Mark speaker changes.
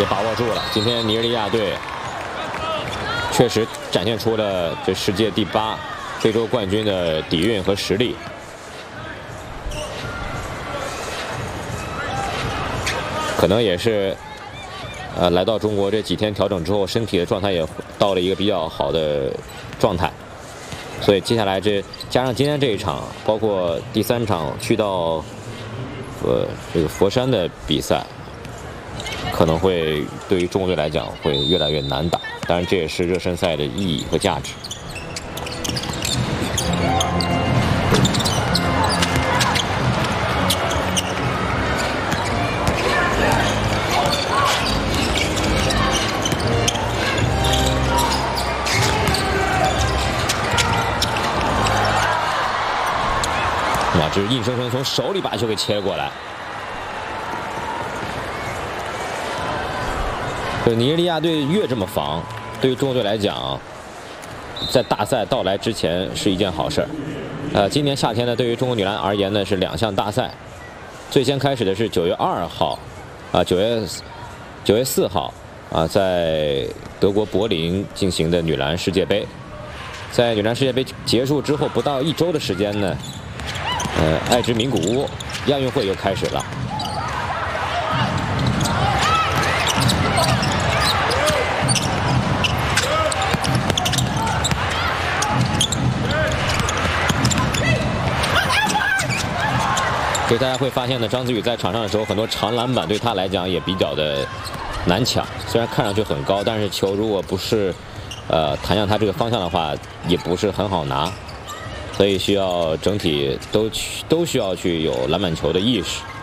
Speaker 1: 把握住了。今天尼日利亚队确实展现出了这世界第8非洲冠军的底蕴和实力。可能也是，来到中国这几天调整之后，身体的状态也到了一个比较好的状态。所以接下来这加上今天这一场，包括第3场去到这个佛山的比赛，可能会对于中国队来讲会越来越难打。当然，这也是热身赛的意义和价值。哇，这是硬生生从手里把球给切过来。尼日利亚队越这么防，对于中国队来讲，在大赛到来之前是一件好事儿。今年夏天呢，对于中国女篮而言呢，是2项大赛。最先开始的是9月2号，9月4号在德国柏林进行的女篮世界杯。在女篮世界杯结束之后不到1周的时间呢，爱之名古屋亚运会又开始了。所以大家会发现呢，张子宇在场上的时候，很多长篮板对他来讲也比较的难抢。虽然看上去很高，但是球如果不是弹向他这个方向的话，也不是很好拿。所以需要整体都需要去有篮板球的意识。